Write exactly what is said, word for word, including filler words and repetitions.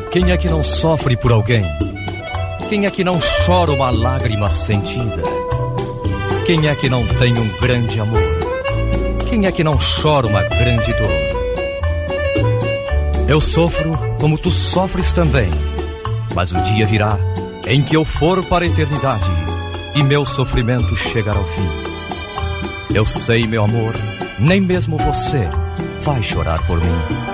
Quem é que não sofre por alguém? Quem é que não chora uma lágrima sentida? Quem é que não tem um grande amor? Quem é que não chora uma grande dor? Eu sofro como tu sofres também, mas o dia virá em que eu for para a eternidade e meu sofrimento chegará ao fim. Eu sei, meu amor, nem mesmo você vai chorar por mim.